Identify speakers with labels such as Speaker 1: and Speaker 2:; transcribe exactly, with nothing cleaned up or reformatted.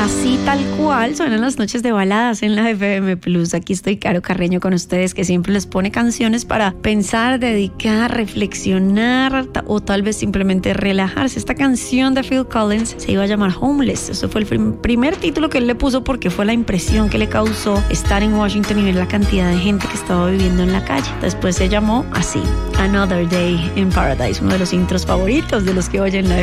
Speaker 1: Así tal cual suenan las noches de baladas en la F M Plus. Aquí estoy, Caro Carreño, con ustedes, que siempre les pone canciones para pensar, dedicar, reflexionar o tal vez simplemente relajarse. Esta canción de Phil Collins se iba a llamar Homeless. Eso fue el primer título que él le puso porque fue la impresión que le causó estar en Washington y ver la cantidad de gente que estaba viviendo en la calle. Después se llamó así, Another Day in Paradise, uno de los intros favoritos de los que oyen la